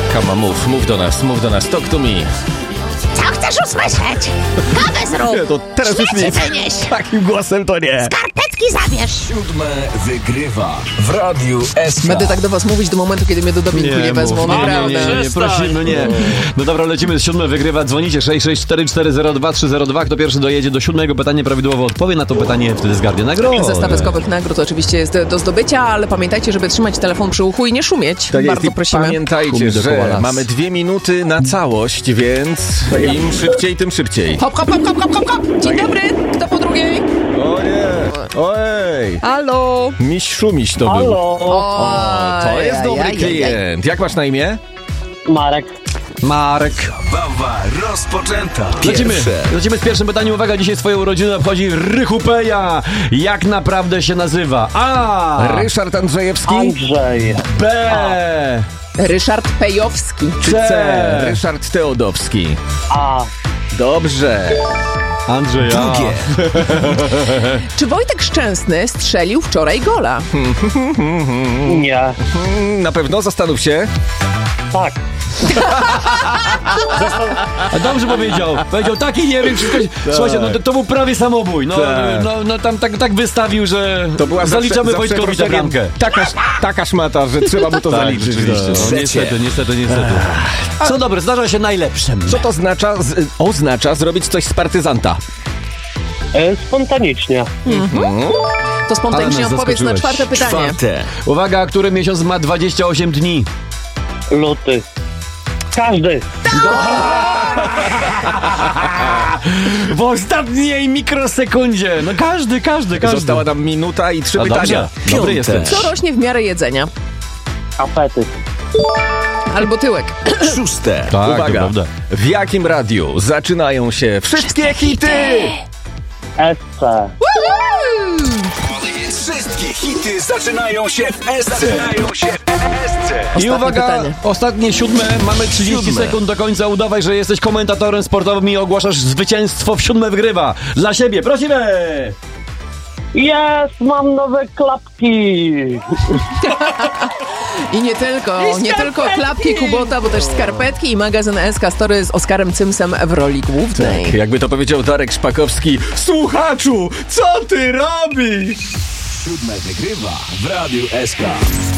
Come on, mów do nas, talk to me. Co chcesz usłyszeć? Kawę zrób! Nie, to teraz już Śmieci nie. wynieś! Takim głosem to nie. Skarpetki zabierz! 7 wygrywa w Radiu SK. Będę tak do was mówić do momentu, kiedy mnie do dubbingu nie wezmą, naprawdę. Nie, prosimy, nie. No dobra, lecimy z 7 wygrywa. Dzwonicie 664402302. Kto pierwszy dojedzie do 7 pytania, prawidłowo odpowie na to pytanie, wtedy zgarnie nagrodę. Zestaw eskowych nagród oczywiście jest do zdobycia, ale pamiętajcie, żeby trzymać telefon przy uchu i nie szumieć. Tak jest, Bardzo i prosimy. pamiętajcie, że mamy 2 minuty na całość, więc im szybciej, tym szybciej. Hop, hop, hop, hop, hop, hop, hop. Dzień dobry, kto po drugiej? O nie, ojej. Halo. Miś to był. To jest dobry klient. Jak masz na imię? Marek. Zabawa rozpoczęta. Lecimy z pierwszym pytaniem. Uwaga, dzisiaj swoją urodzinę obchodzi Rychupeja. Jak naprawdę się nazywa? A. Ryszard Andrzejewski. Andrzej. B. Ryszard Pejowski. Czy C. Ryszard Teodowski. A. Dobrze. Andrzej, Drugie. Czy Wojtek Szczęsny strzelił wczoraj gola? Nie. Na pewno, zastanów się. Tak. A dobrze powiedział. Powiedział taki, nie wiem, wszystko. Słuchajcie, no to był prawie samobój. No tam tak wystawił, że To była zaliczamy zawsze Wojtkowi tę bramkę. Taka szmata, że trzeba mu to zaliczyć. Rzeczywiście. No, niestety. Co dobre, zdarza się najlepszym. Co to oznacza zrobić coś z partyzanta? Spontanicznie. To spontanicznie Ale nas odpowiedz na zaskoczyłeś. 4 pytanie. Czwarte. Uwaga, który miesiąc ma 28 dni? Luty. Każdy. W ostatniej mikrosekundzie. No każdy. Została nam minuta i 3 A pytania. dobrze. Dobry jestem. Co rośnie w miarę jedzenia? Apetyt. Albo tyłek. Szóste. Tak, to Uwaga, prawda. w jakim radiu zaczynają się wszystkie hity? SC. Wszystkie hity zaczynają się w SC. I Ostatnie uwaga, pytanie. ostatnie 7. Mamy 30 Siódme. sekund do końca. Udawaj, że jesteś komentatorem sportowym i ogłaszasz zwycięstwo w 7 wygrywa. Dla siebie, prosimy! Jest, mam nowe klapki. I nie tylko klapki Kubota, bo też skarpetki i magazyn SK Story z Oskarem Cymsem w roli głównej. Jakby to powiedział Darek Szpakowski. Słuchaczu, co ty robisz? 7 wygrywa w Radiu SK.